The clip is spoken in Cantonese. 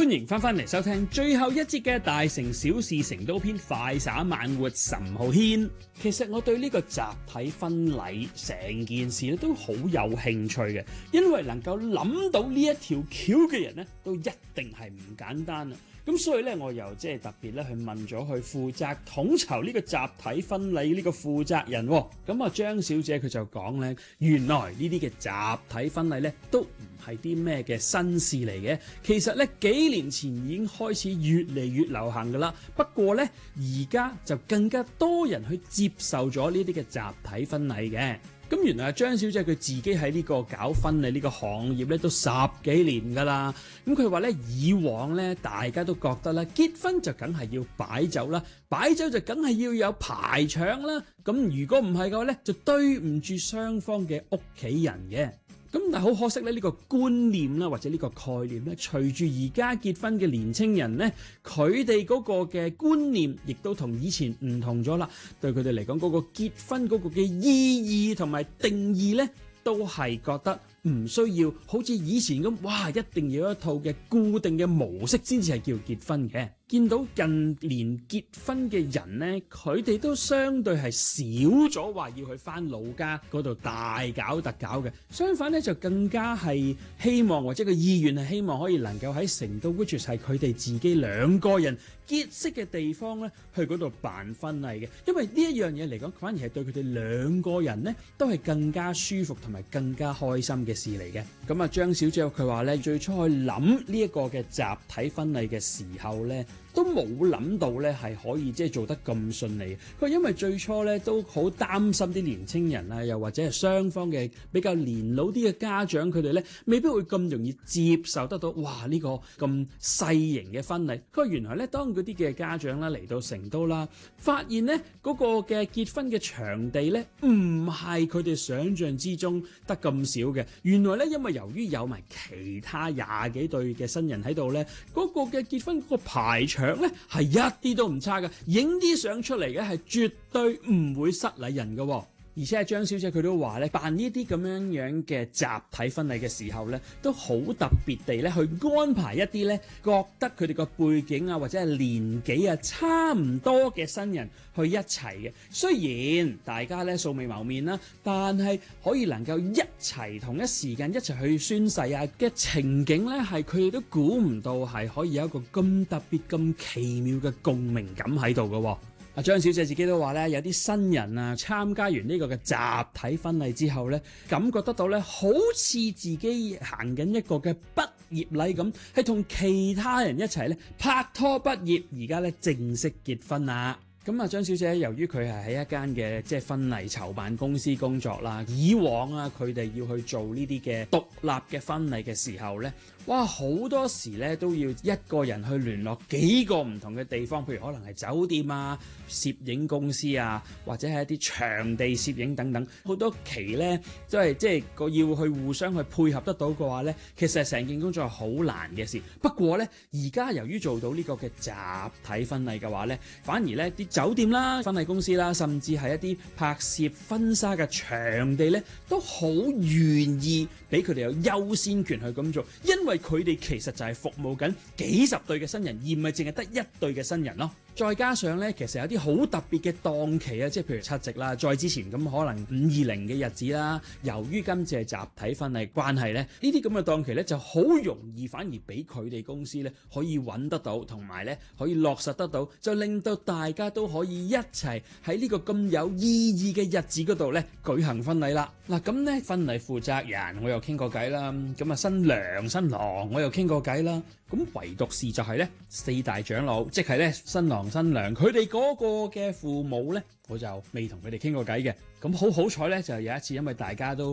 歡迎翻嚟收聽最後一節嘅大城小事成都篇快灑慢活岑浩軒。其實我對呢個集體婚禮成件事咧都好有興趣嘅，因為能夠諗到呢一條橋嘅人咧，都一定係唔簡單啊！咁所以咧，我又即係特別咧去問咗去負責統籌呢個集體婚禮呢個負責人。咁啊，張小姐佢就講咧，原來呢啲嘅集體婚禮咧都唔係啲咩嘅新事嚟嘅。其實咧幾年前已經開始越嚟越流行噶啦。不過咧而家就更加多人去接受咗呢啲嘅集體婚禮嘅。咁原來張小姐佢自己喺呢個搞婚禮呢個行業咧都10幾年㗎啦。咁佢話咧，以往咧大家都覺得咧結婚就梗係要擺酒啦，擺酒就梗係要有排場啦。咁如果唔係嘅話咧，就對唔住雙方嘅屋企人嘅。咁但係好可惜咧，呢個觀念啦，或者呢個概念咧，隨住而家結婚嘅年青人咧，佢哋嗰個嘅觀念亦都同以前唔同咗啦。對佢哋嚟講，嗰個結婚嗰個嘅意義同埋定義咧，都係覺得唔需要好似以前咁，哇！一定要有一套嘅固定嘅模式先至係叫結婚嘅。見到近年結婚嘅人呢，佢哋都相對係少咗話要去返老家嗰度大搞特搞嘅，相反呢，就更加係希望或者個意願係希望可以能夠喺成都 which 係佢哋自己兩個人結識嘅地方呢，去嗰度辦婚禮嘅。因為呢一樣嘢嚟講，反而係對佢哋兩個人呢都係更加舒服同埋更加開心嘅事嚟嘅。咁啊，張小姐佢話呢，最初去諗呢一個嘅集體婚禮嘅時候呢，都冇諗到咧係可以即係做得咁順利。佢話因為最初咧都好擔心啲年青人啊，又或者係雙方嘅比較年老啲嘅家長，佢哋咧未必會咁容易接受得到。哇！呢個咁細型嘅婚禮，佢話原來咧當嗰啲嘅家長啦嚟到成都啦，發現咧嗰個嘅結婚嘅場地咧唔係佢哋想象之中得咁少嘅。原來咧因為由於有埋其他20幾對嘅新人喺度咧，嗰個嘅結婚嗰個排場咧係一啲都唔差嘅，影啲相出嚟嘅係絕對唔會失禮人嘅。而且係張小姐佢都話咧，辦呢啲咁樣嘅集體婚禮嘅時候咧，都好特別地咧去安排一啲咧覺得佢哋個背景啊或者係年紀啊差唔多嘅新人去一齊嘅。雖然大家咧素未謀面啦，但係可以能夠一齊同一時間一齊去宣誓啊嘅情景咧，係佢哋都估唔到係可以有一個咁特別咁奇妙嘅共鳴感喺度嘅。阿張小姐自己都話咧，有啲新人啊參加完呢個嘅集體婚禮之後咧，感覺得到咧，好似自己行緊一個嘅畢業禮咁，係同其他人一齊咧拍拖畢業，而家咧正式結婚啦。咁啊，張小姐由於佢係喺一間嘅即係婚禮籌辦公司工作啦，以往啊佢哋要去做呢啲嘅獨立嘅婚禮嘅時候咧，哇好多時咧都要一個人去聯絡幾個唔同嘅地方，譬如可能係酒店啊、攝影公司啊，或者係一啲場地攝影等等，好多期咧都係即係個要去互相去配合得到嘅話咧，其實成件工作係好難嘅事。不過咧，而家由於做到呢個嘅集體婚禮嘅話咧，反而咧啲酒店啦、婚禮公司啦，甚至係一啲拍攝婚紗嘅場地咧，都好願意俾佢哋有優先權去咁做，因為佢哋其實就係服務緊幾十對嘅新人，而唔係淨係得一對嘅新人咯。再加上咧，其實有啲好特別嘅檔期啊，即係譬如七夕啦，再之前咁可能520嘅日子啦。由於今次係集體婚禮關係咧，呢啲咁嘅檔期咧就好容易反而俾佢哋公司咧可以揾得到，同埋咧可以落實得到，就令到大家都可以一齊喺呢個咁有意義嘅日子嗰度咧舉行婚禮啦。嗱咁咧，婚禮負責人我又傾過偈啦，咁啊新娘新郎我又傾過偈啦。咁唯獨是就係咧4大長老，即係咧新郎新娘佢哋嗰個嘅父母咧，我就未同佢哋傾過偈嘅。咁好彩咧，就有一次因為大家都